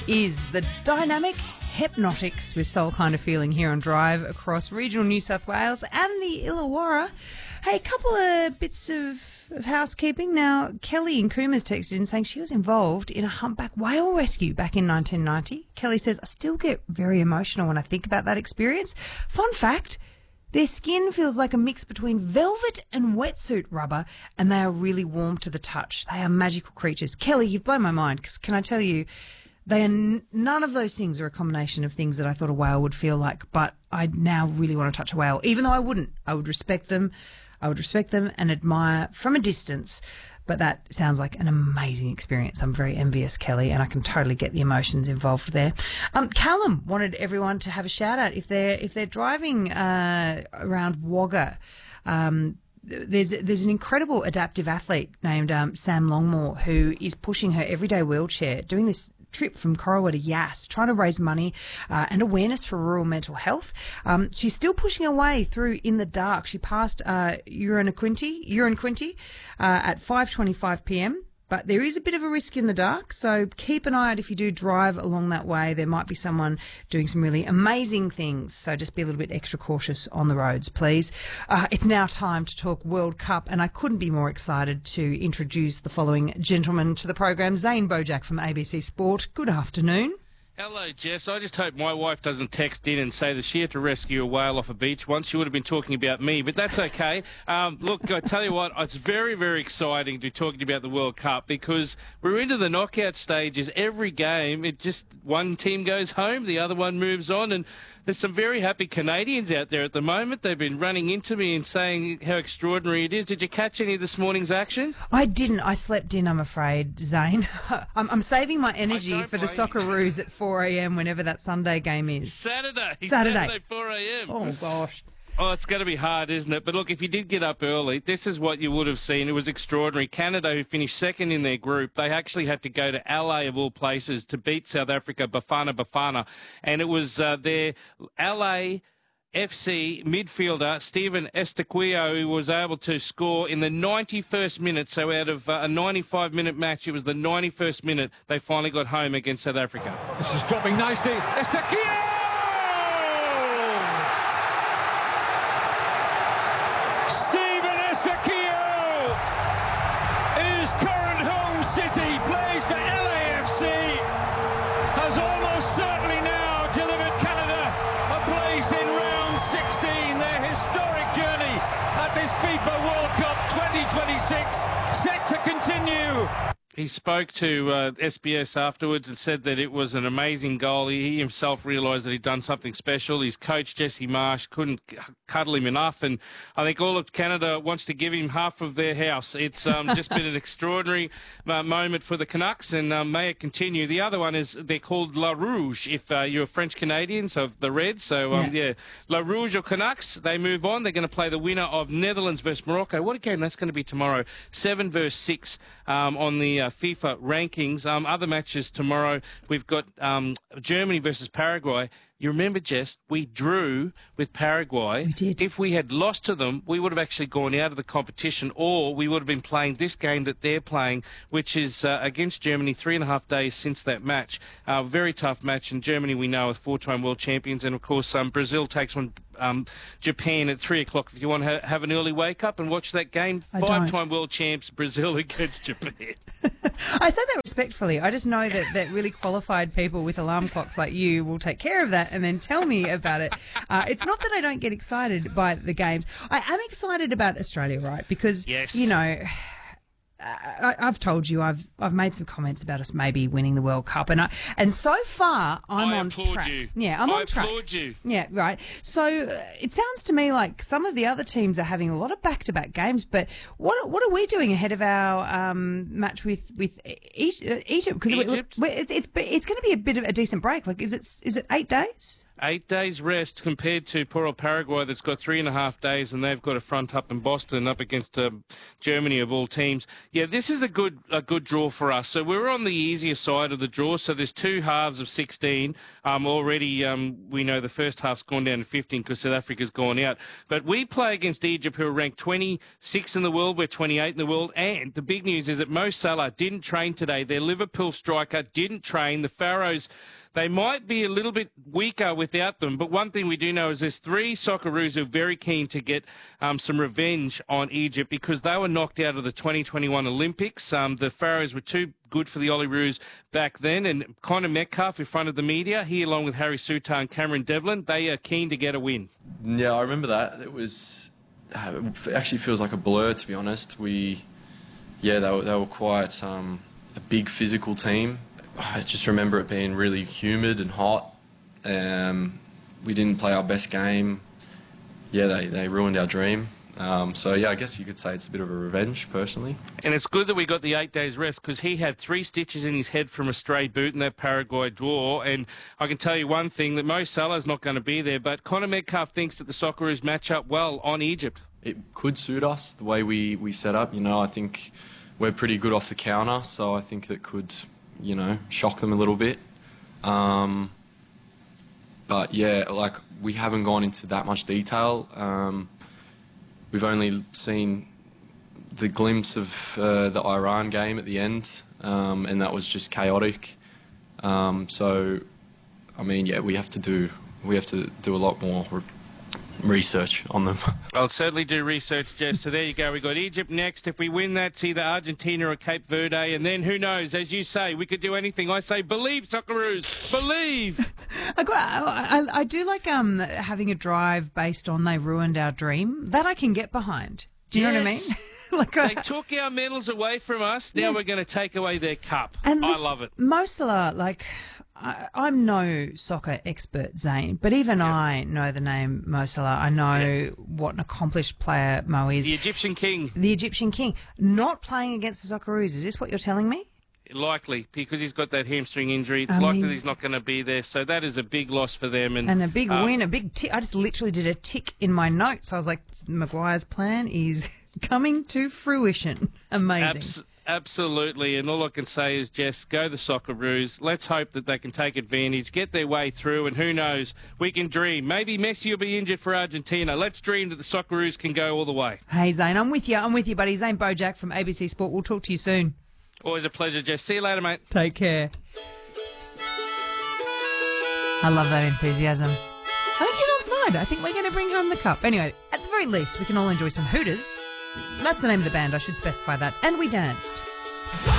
is the dynamic Hypnotics with Soul Kind of Feeling here on Drive across regional New South Wales and the Illawarra. Hey, a couple of bits of housekeeping. Now, Kelly in Coomer's texted in saying she was involved in a humpback whale rescue back in 1990. Kelly says, I still get very emotional when I think about that experience. Fun fact, their skin feels like a mix between velvet and wetsuit rubber, and they are really warm to the touch. They are magical creatures. Kelly, you've blown my mind, because can I tell you, they are none of those things are a combination of things that I thought a whale would feel like, but I now really want to touch a whale, even though I wouldn't. I would respect them. I would respect them and admire from a distance, but that sounds like an amazing experience. I'm very envious, Kelly, and I can totally get the emotions involved there. Callum wanted everyone to have a shout out if they're driving around Wagga. There's an incredible adaptive athlete named Sam Longmore who is pushing her everyday wheelchair, doing this trip from Corowa to Yass, trying to raise money and awareness for rural mental health. She's still pushing her way through in the dark. She passed Uranquinty at 5:25 p.m. But there is a bit of a risk in the dark, so keep an eye out if you do drive along that way. There might be someone doing some really amazing things, so just be a little bit extra cautious on the roads, please. It's now time to talk World Cup, and I couldn't be more excited to introduce the following gentleman to the program. Zane Bojack from ABC Sport. Good afternoon. Hello, Jess. I just hope my wife doesn't text in and say that she had to rescue a whale off a beach once. She would have been talking about me, but that's okay. Look, I tell you what, it's very, very exciting to be talking about the World Cup because we're into the knockout stages. Every game, one team goes home, the other one moves on, and there's some very happy Canadians out there at the moment. They've been running into me and saying how extraordinary it is. Did you catch any of this morning's action? I didn't. I slept in, I'm afraid, Zane. I'm saving my energy for the Socceroos at 4 a.m. whenever that Sunday game is. Saturday 4 a.m. Oh, gosh. Oh, it's going to be hard, isn't it? But look, if you did get up early, this is what you would have seen. It was extraordinary. Canada, who finished second in their group, they actually had to go to LA, of all places, to beat South Africa, Bafana. And it was their LA FC midfielder, Stephen Estaquio, who was able to score in the 91st minute. So out of a 95-minute match, it was the 91st minute they finally got home against South Africa. This is dropping nicely. Estaquio! Stephen Estaquio is current home city, plays for LAFC, has almost certainly now delivered Canada a place in round 16. Their historic journey at this FIFA World Cup 2026 set to continue. He spoke to SBS afterwards and said that it was an amazing goal. He himself realised that he'd done something special. His coach, Jesse Marsh, couldn't cuddle him enough. And I think all of Canada wants to give him half of their house. It's just been an extraordinary moment for the Canucks, and may it continue. The other one is they're called La Rouge, if you're a French Canadian, so the Reds. So, La Rouge or Canucks, they move on. They're going to play the winner of Netherlands versus Morocco. What a game that's going to be tomorrow. 7 versus 6 on the FIFA rankings. Other matches tomorrow, we've got Germany versus Paraguay. You remember, Jess, we drew with Paraguay. We did. If we had lost to them, we would have actually gone out of the competition, or we would have been playing this game that they're playing, which is against Germany 3.5 days since that match. Very tough match, and Germany, we know, are 4-time world champions. And, of course, Brazil takes on Japan at 3 o'clock. If you want to have an early wake-up and watch that game, 5-time world champs, Brazil against Japan. I say that respectfully. I just know that really qualified people with alarm clocks like you will take care of that and then tell me about it. It's not that I don't get excited by the games. I am excited about Australia, right? Because, you know, I've told you I've made some comments about us maybe winning the World Cup, and so far I'm on track. Yeah, I'm on track. I applaud you. Yeah, right. So it sounds to me like some of the other teams are having a lot of back-to-back games. But what are we doing ahead of our match with Egypt? Because Egypt? it's going to be a bit of a decent break. Like, is it 8 days? 8 days rest compared to poor old Paraguay that's got 3.5 days, and they've got a front up in Boston up against Germany of all teams. Yeah, this is a good draw for us. So we're on the easier side of the draw. So there's two halves of 16. Already we know the first half's gone down to 15 because South Africa's gone out. But we play against Egypt, who are ranked 26 in the world. We're 28 in the world. And the big news is that Mo Salah didn't train today. Their Liverpool striker didn't train. The Pharaohs, they might be a little bit weaker without them, but one thing we do know is there's three Socceroos who are very keen to get some revenge on Egypt because they were knocked out of the 2021 Olympics. The Pharaohs were too good for the Olyroos back then, and Connor Metcalf in front of the media, he along with Harry Souttar and Cameron Devlin, they are keen to get a win. Yeah, I remember that. It actually feels like a blur, to be honest. They were quite a big physical team. I just remember it being really humid and hot. We didn't play our best game. Yeah, they ruined our dream. I guess you could say it's a bit of a revenge, personally. And it's good that we got the 8 days rest because he had 3 stitches in his head from a stray boot in that Paraguay draw. And I can tell you one thing, that Mo Salah's not going to be there, but Connor Metcalf thinks that the Socceroos match up well on Egypt. It could suit us, the way we set up. I think we're pretty good off the counter, so I think that could, shock them a little bit. But yeah, we haven't gone into that much detail. We've only seen the glimpse of the Iran game at the end, and that was just chaotic. We have to do a lot more research on them. I'll certainly do research, Jess. So there you go. We got Egypt next. If we win that, it's either Argentina or Cape Verde. And then who knows? As you say, we could do anything. I say, believe, Socceroos. Believe. I do like having a drive based on they ruined our dream. That I can get behind. Do you know what I mean? They took our medals away from us. Now we're going to take away their cup. And I love it. Mo Salah, I'm no soccer expert, Zane, but even I know the name Mo Salah. I know what an accomplished player Mo is. The Egyptian king. The Egyptian king. Not playing against the Socceroos. Is this what you're telling me? Likely, because he's got that hamstring injury. It's likely that he's not going to be there. So that is a big loss for them. And a big win, a big tick. I just literally did a tick in my notes. I was like, Maguire's plan is coming to fruition. Amazing. Absolutely, and all I can say is, Jess, go the Socceroos. Let's hope that they can take advantage, get their way through, and who knows, we can dream. Maybe Messi will be injured for Argentina. Let's dream that the Socceroos can go all the way. Hey, Zane, I'm with you, buddy. Zane Bojack from ABC Sport. We'll talk to you soon. Always a pleasure, Jess. See you later, mate. Take care. I love that enthusiasm. I think he's outside. I think we're going to bring home the cup. Anyway, at the very least, we can all enjoy some Hooters. That's the name of the band, I should specify that. And we danced.